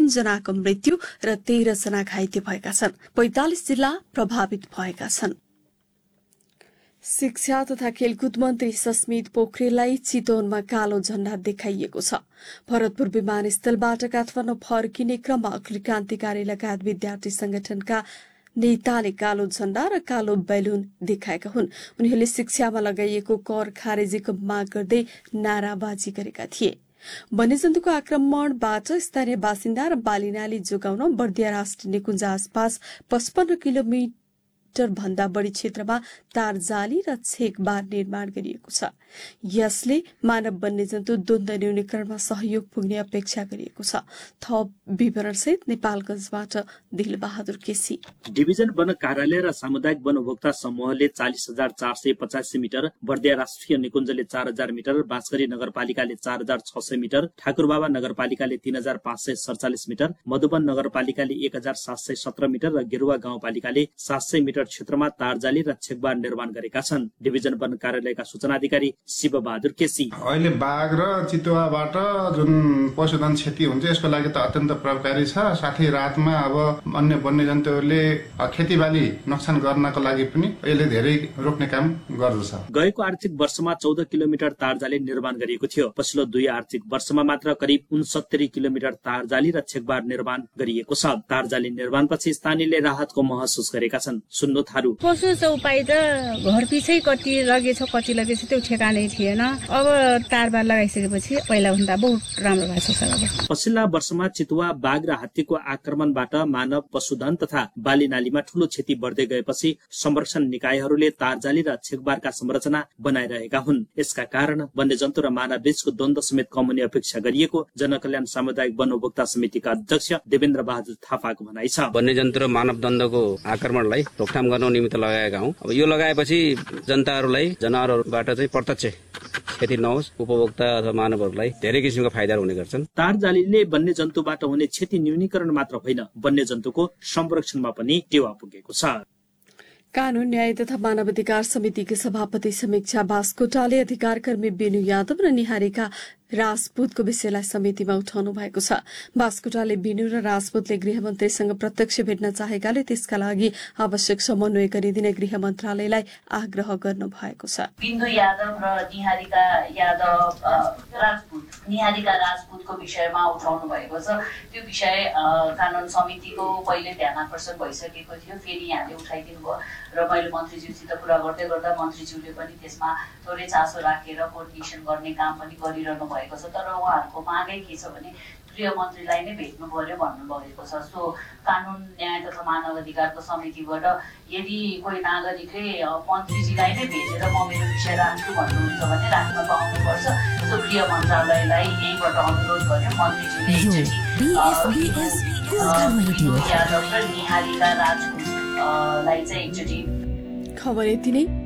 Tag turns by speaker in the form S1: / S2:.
S1: 3 जनाको मृत्यु र 13 जना घाइते भएका छन्। 45 जिल्ला प्रभावित भएका छन्। शिक्षा तथा खेलकुद मन्त्री सस्मित पोखरेललाई चितवनमा कालो झण्डा देखाइएको छ। भरतपुर विमानस्थलबाट काठमाडौँ फर्किने क्रममा अखिल क्रान्तिकारी लगायत विद्यार्थी संगठनका नेताले कालो झण्डा र कालो बैलुन देखाएका हुन्। उनीहरूले शिक्षामा लगाइएको कर खारेजीको माग गर्दै नाराबाजी गरेका थिए। वन्यजन्तुको आक्रमणबाट स्थानीय बासिन्दा र बालिनाली जोगाउन बर्दिया राष्ट्रिय निकुञ्ज आसपास 55 किलोमिटर भन्दा बढी क्षेत्रमा तार जाली र छेकबार निर्माण गरिएको छ। यसले मानव वन्यजन्तु द्वन्द्व न्यूनीकरणमा सहयोग पुग्ने अपेक्षा गरिएको छ। थप विवरणसहित नेपालगञ्जबाट दिलबहादुर केसी।
S2: डिभिजन वन कार्यालय र सामुदायिक वन उपभोक्ता समूहले 40,485 मिटर, बर्दिया राष्ट्रिय निकुञ्जले 4,000 मिटर, बाँसगढी नगरपालिकाले 4,600 मिटर, ठाकुरबाबा नगरपालिकाले 3,547 मिटर, मधुवन नगरपालिकाले 1,717 मिटर र गेरुवा गाउँपालिकाले 700 मिटर क्षेत्रमा तारजाली र छेकबार निर्माण गरेका छन्। डिभिजन वन कार्यालयका सूचना अधिकारी शिव बहादुर केसी।
S3: अहिले बाघ र चितुवाबाट जुन पशुधन क्षति हुन्छ यसको लागि त अत्यन्त प्रभावकारी छ। साथै रातमा अब अन्य वन्यजन्तुहरूले खेतीबाली नोक्सान गर्नको लागि पनि यसले धेरै रोक्ने काम गर्दछ।
S2: गएको आर्थिक वर्षमा 14 किलोमिटर तारजाली निर्माण गरिएको थियो। पछिल्लो 2 आर्थिक वर्षमा मात्र करिब 69 किलोमिटर तारजाली र छेकबार निर्माण गरिएको छ। तारजाली निर्माणपछि स्थानीयले राहतको महसुस गरेका छन्। सुन्नु थारू।
S4: पशु चौपाई त घर पिछै कति लगेछ त्यो ठेगानै थिएन। अब तारबार लगाइसकेपछि पहिला भन्दा बहुत राम्रो भएको छ।
S2: पछिल्ला वर्षमा चितुवा, बाघ र हात्तीको आक्रमणबाट मानव, पशुधन तथा बाली नालीमा ठूलो क्षति बढ्दै गएपछि संरक्षण निकायहरूले तारजाली र छेकबारका संरचना बनाइरहेका हुन्। यसका कारण वन्यजन्तु र मानव बीचको द्वन्द्व समेत कम हुने अपेक्षा गरिएको जनकल्याण सामुदायिक वन उपभोक्ता समितिका अध्यक्ष देवेन्द्र बहादुर थापाको भनाइ छ।
S5: वन्यजन्तु र मानव द्वन्द्वको आक्रमणलाई रोकथाम गर्न निमित्त लगाएका हौं। अब यो लगाएपछि जनताहरूलाई जनावरहरूबाट चाहिँ प्रत्यक्ष क्षति नहोस्, उपभोक्ता अथवा मानवहरूलाई धेरै किसिमका फाइदा हुने गर्छन्।
S2: तारजालीले वन्यजन्तुबाट हुने क्षति न्यूनीकरण मात्र होइन, वन्यजन्तुको संरक्षणमा पनि टेवा पुगेको छ।
S1: कानून न्याय तथा मानवाधिकार समितिकी सभापति समीक्षा बास्कोटाले अधिकार कर्मी बिनु यादव र निहारिका राजपूतको विषयलाई समितिमा उठाउनु भएको छ। बास्कोटाले बिनु र राजपूतले गृहमन्त्रीसँग प्रत्यक्ष भेट्न चाहेकाले त्यसका लागि आवश्यक समन्वय गरिदिने गृह मन्त्रालयलाई आग्रह गर्नु भएको छ।
S6: बिन्दु यादव र निहारिका राजपूतको विषयमा उठाउनु भएको छ। त्यो विषय कानून समितिको पहिले ध्यान आकर्षण भइसकेको थियो, फेरि यहाँले उठाइदिनु भयो र मैले मन्त्रीज्यूसित कुरा गर्दै गर्दा मन्त्रीज्यूले पनि त्यसमा थोरै चासो राखेर कोर्डिनेसन गर्ने काम पनि गरिरहनु भएको छ। तर उहाँहरूको मागै के छ भने गृहमन्त्रीलाई नै भेट्नु पर्यो भन्नुभएको छ। सो कानून न्याय तथा मानव अधिकारको समितिबाट यदि कोही नागरिकले मन्त्रीजीलाई नै भेटेर म मेरो विषय राख्छु भन्नुहुन्छ भने राख्न पाउनुपर्छ। सो गृह मन्त्रालयलाई यहीँबाट अनुरोध गर्यो मन्त्रीजीले यादव र निहारिका राजपूतलाई चाहिँ एकचोटि
S1: खबर यति नै।